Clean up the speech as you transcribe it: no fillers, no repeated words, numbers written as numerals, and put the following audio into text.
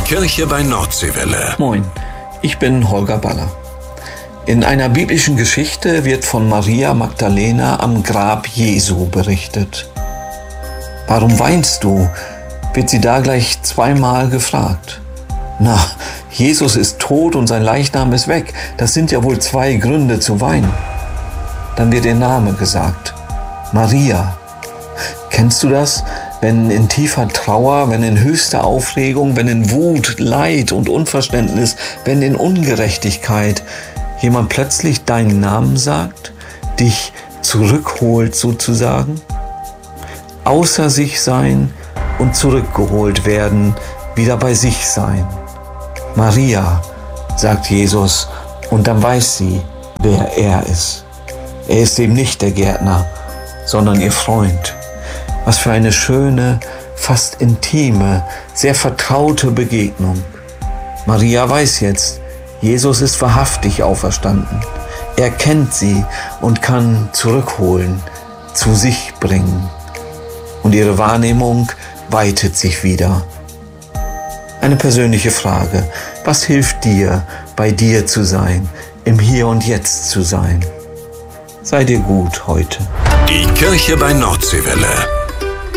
Kirche bei Nordseewelle. Moin, ich bin Holger Baller. In einer biblischen Geschichte wird von Maria Magdalena am Grab Jesu berichtet. Warum weinst du? Wird sie da gleich zweimal gefragt. Na, Jesus ist tot und sein Leichnam ist weg. Das sind ja wohl zwei Gründe zu weinen. Dann wird ihr Name gesagt. Maria. Kennst du das? Wenn in tiefer Trauer, wenn in höchster Aufregung, wenn in Wut, Leid und Unverständnis, wenn in Ungerechtigkeit jemand plötzlich deinen Namen sagt, dich zurückholt sozusagen? Außer sich sein und zurückgeholt werden, wieder bei sich sein. Maria, sagt Jesus, und dann weiß sie, wer er ist. Er ist eben nicht der Gärtner, sondern ihr Freund. Was für eine schöne, fast intime, sehr vertraute Begegnung. Maria weiß jetzt, Jesus ist wahrhaftig auferstanden. Er kennt sie und kann zurückholen, zu sich bringen. Und ihre Wahrnehmung weitet sich wieder. Eine persönliche Frage. Was hilft dir, bei dir zu sein, im Hier und Jetzt zu sein? Sei dir gut heute. Die Kirche bei Nordseewelle.